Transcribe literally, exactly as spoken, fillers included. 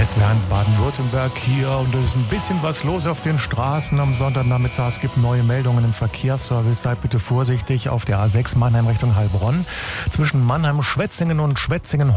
S W R eins Baden-Württemberg hier und es ist ein bisschen was los auf den Straßen am Sonntagnachmittag. Es gibt neue Meldungen im Verkehrsservice. Seid bitte vorsichtig auf der A sechs Mannheim Richtung Heilbronn. Zwischen Mannheim-Schwetzingen und Schwetzingen